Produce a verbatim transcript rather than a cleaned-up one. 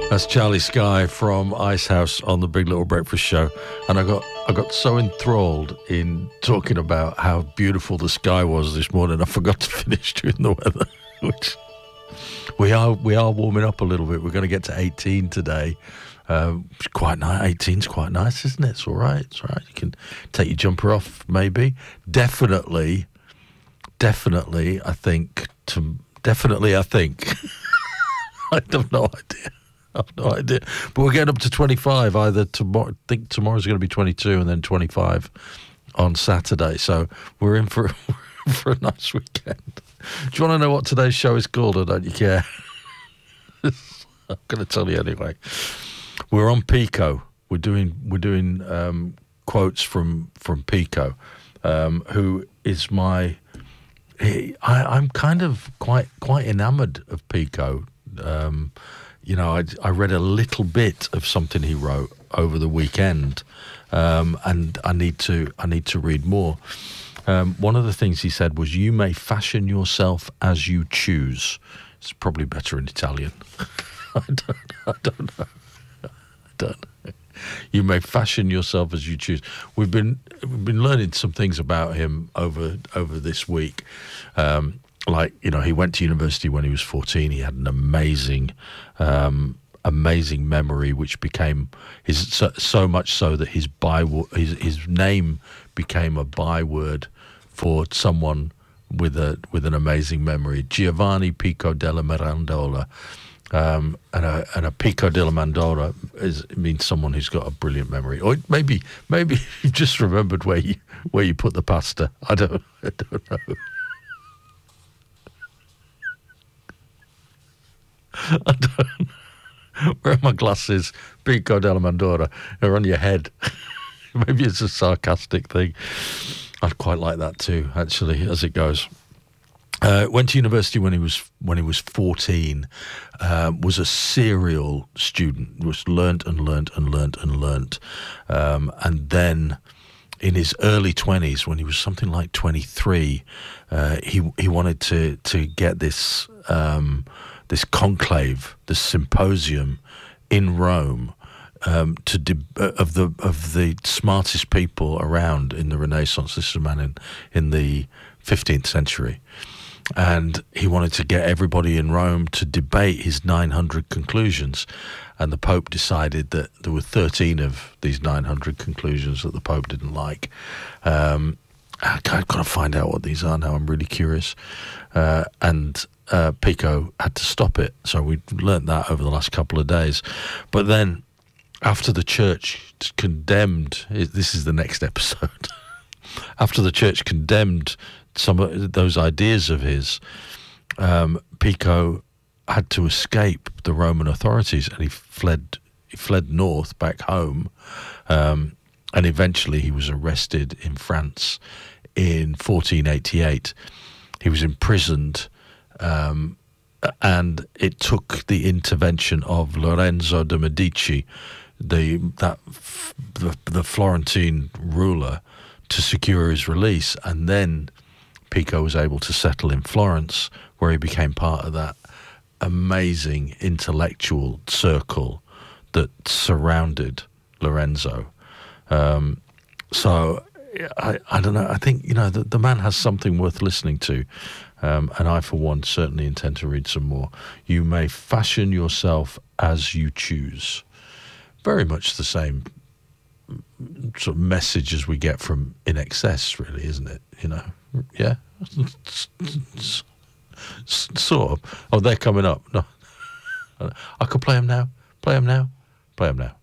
That's Charlie Sky from Icehouse on the Big Little Breakfast Show, and I got I got so enthralled in talking about how beautiful the sky was this morning, I forgot to finish doing the weather. Which we are we are warming up a little bit. We're going to get to eighteen today. Um, it's quite nice. eighteen's quite nice, isn't it? It's all right. It's all right. You can take your jumper off, maybe. Definitely, definitely. I think. To, definitely, I think. I have no idea. I have no idea. But we're getting up to twenty-five either tomorrow. I think tomorrow's going to be twenty-two and then twenty-five on Saturday. So we're in for, for a nice weekend. Do you want to know what today's show is called, or don't you care? I'm going to tell you anyway. We're on Pico. We're doing we're doing um, quotes from from Pico, um, who is my. He, I, I'm kind of quite quite enamoured of Pico. Um, you know, I, I read a little bit of something he wrote over the weekend, um, and I need to I need to read more. Um, one of the things he said was, "You may fashion yourself as you choose." It's probably better in Italian. I don't I don't know. I don't know. You may fashion yourself as you choose. We've been we've been learning some things about him over over this week. Um, Like, you know, he went to university when he was fourteen. He had an amazing, um, amazing memory, which became his so, so much so that his by his his name became a byword for someone with a with an amazing memory. Giovanni Pico della Mirandola, um, and a and a Pico della Mirandola is means someone who's got a brilliant memory. Or maybe maybe you just remembered where you where you put the pasta. I don't I don't know. I don't Where are my glasses? Pico della Mandora. They're on your head. Maybe it's a sarcastic thing. I'd quite like that too, actually, as it goes. Uh, went to university when he was when he was fourteen. Uh, was a serial student. Was learnt and learnt and learnt and learnt. Um, and then, in his early twenties, when he was something like twenty-three, uh, he he wanted to to get this. Um, this conclave, this symposium in Rome, um, to de- of the of the smartest people around in the Renaissance. This is a man in, in the fifteenth century. And he wanted to get everybody in Rome to debate his nine hundred conclusions. And the Pope decided that there were thirteen of these nine hundred conclusions that the Pope didn't like. Um, I've got to find out what these are now. I'm really curious. Uh, and... Uh, Pico had to stop it, so we learnt that over the last couple of days. But then, after the church condemned, this is the next episode. After the church condemned some of those ideas of his, um, Pico had to escape the Roman authorities, and he fled. He fled north back home, um, and eventually he was arrested in France in fourteen eighty-eight. He was imprisoned. Um, and it took the intervention of Lorenzo de' Medici, the that the, the Florentine ruler, to secure his release. And then Pico was able to settle in Florence, where he became part of that amazing intellectual circle that surrounded Lorenzo. Um, so I, I don't know. I think, you know, the, the man has something worth listening to. Um, and I, for one, certainly intend to read some more. You may fashion yourself as you choose. Very much the same sort of message as we get from In Excess, really, isn't it? You know, yeah? Sort of. Oh, they're coming up. No, I could play them now. Play them now. Play them now.